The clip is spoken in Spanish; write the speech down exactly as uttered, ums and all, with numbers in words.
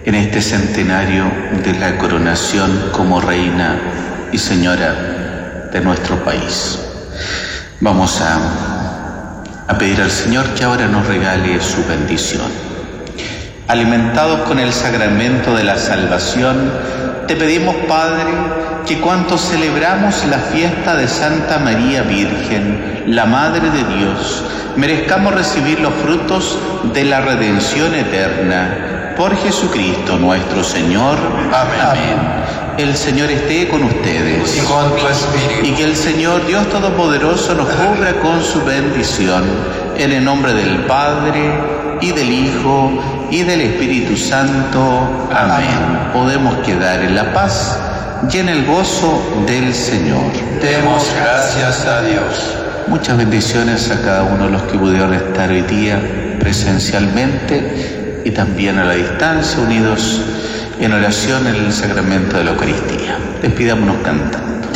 en este centenario de la coronación como reina y señora de nuestro país. Vamos a, a pedir al Señor que ahora nos regale su bendición. Alimentados con el sacramento de la salvación, te pedimos, Padre, que cuantos celebramos la fiesta de Santa María Virgen, la Madre de Dios, merezcamos recibir los frutos de la redención eterna. Por Jesucristo nuestro Señor. Amén. Amén. El Señor esté con ustedes. Y con tu espíritu. Y que el Señor Dios Todopoderoso nos cubra con su bendición. En el nombre del Padre, y del Hijo, y del Espíritu Santo. Amén. Amén. Podemos quedar en la paz y en el gozo del Señor. Demos gracias a Dios. Muchas bendiciones a cada uno de los que pudieron estar hoy día presencialmente y también a la distancia, unidos en oración en el sacramento de la Eucaristía. Despidámonos cantando.